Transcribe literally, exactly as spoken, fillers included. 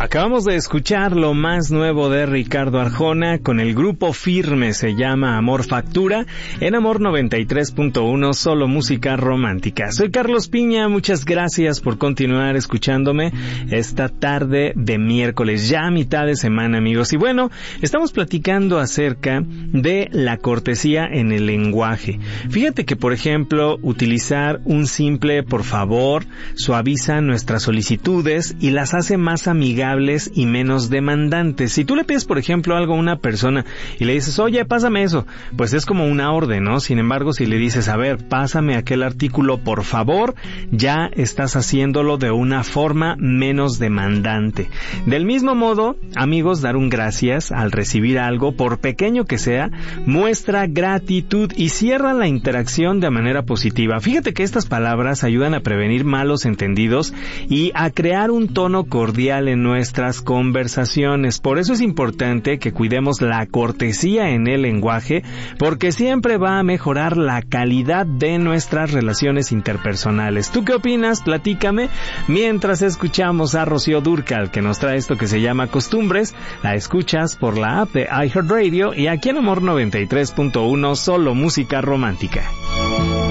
Acabamos de escuchar lo más nuevo de Ricardo Arjona con el grupo Firme, se llama Amor Factura, en Amor noventa y tres punto uno, solo música romántica. Soy Carlos Piña, muchas gracias por continuar escuchándome esta tarde de miércoles, ya a mitad de semana, amigos. Y bueno, estamos platicando acerca de la cortesía en el lenguaje. Fíjate que, por ejemplo, utilizar un simple por favor suaviza nuestras solicitudes y las hace más amigables y menos demandantes. Si tú le pides, por ejemplo, algo a una persona y le dices, oye, pásame eso, pues es como una orden, ¿no? Sin embargo, si le dices, a ver, pásame aquel artículo, por favor, ya estás haciéndolo de una forma menos demandante. Del mismo modo, amigos, dar un gracias al recibir algo, por pequeño que sea, muestra gratitud y cierra la interacción de manera positiva. Fíjate que estas palabras ayudan a prevenir malos entendidos y a crear un tono cordial en nuestras conversaciones. Por eso es importante que cuidemos la cortesía en el lenguaje, porque siempre va a mejorar la calidad de nuestras relaciones interpersonales. ¿Tú qué opinas? Platícame. Mientras escuchamos a Rocío Dúrcal, que nos trae esto que se llama Costumbres, la escuchas por la app de iHeartRadio y aquí en Amor noventa y tres punto uno, solo música romántica.